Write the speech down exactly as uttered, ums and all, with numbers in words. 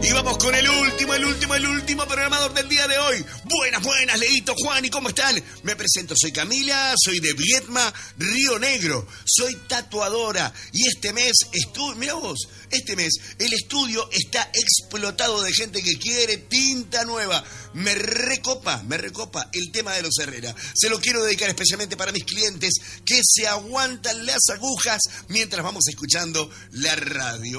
Y vamos con el último, el último, el último programador del día de hoy. Buenas, buenas, Leito, Juan, ¿y cómo están? Me presento, soy Camila, soy de Viedma, Río Negro. Soy tatuadora y este mes, estu- mirá vos, este mes el estudio está explotado de gente que quiere tinta nueva. Me recopa, me recopa el tema de los Herrera. Se lo quiero dedicar especialmente para mis clientes que se aguantan las agujas mientras vamos escuchando la radio.